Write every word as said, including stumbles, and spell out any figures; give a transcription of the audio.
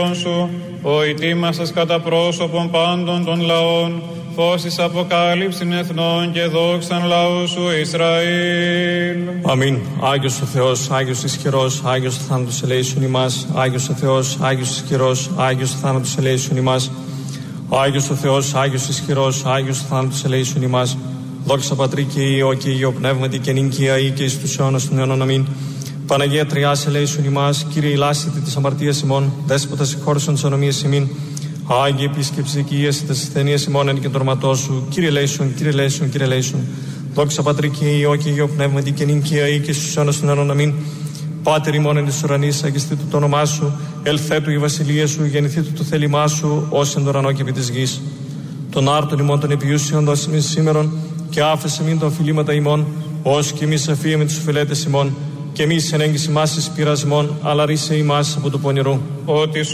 σου, ο ητήμασας κατά πρόσωπον πάντων των λαών, φως της αποκάλυψην εθνών και δόξαν λαού σου Ισραήλ. Αμήν. Άγιος ο Θεός, Άγιος ισχυρός, Άγιος ο θάνατος ελέησον ημάς. Άγιος ο Θεός, Άγιος ισχυρός, Άγιος ο θάνατος ελέησον ημάς. Άγιος ο Θεός, Άγιος ισχυρός, Άγιος ο θάνατος ελέησον ημάς. Δόξα Πατρί και Υιό και Υιό Πνεύματι και νυν και αεί και εις τους αιώνας των αιώνων. Αμήν. Παναγία Τριάς ελέησον ημάς. Κύριε ηλάσιτε της αμαρτίας ημών, Δέσποτα συγχώρησον τις ανομίες ημίν. Άγιε επίσκεψη οικίας της ασθενείας ημών εν και το ορματό σου. Κύριε ελέησον, Κύριε ελέησον, Κύριε ελέησον. Δόξα Πατρί και Υιό και Υιό Πνεύματι και νυν και αεί και στους αιώνας των αιώνων. Αμήν. Πάτερ ημών εν της ουρανής, αγιστήτω το όνομά σου, ελθέτω η βασιλεία σου, γεννηθήτω το θέλημά σου, ως εν το ουρανό και επί της γης. Τον άρτον ημών των επιούσιων δώσε μη σήμερον, και άφεσε μην τα οφειλήματα ημών, ως και εμείς αφίεμε τους οφειλέτες ημών, και εμείς εν έγκυση μας εις πειρασμών, αλλά ρίσε ημάς από το πονηρού. Ότι